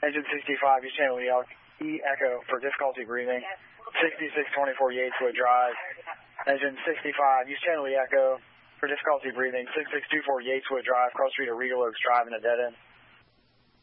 Engine 65, East Channel E Echo for difficulty breathing. 6624 Yateswood Drive. Engine 65, East Channel E Echo for difficulty breathing. 6624 Yateswood Drive, cross street of Regal Oaks Drive in a dead end.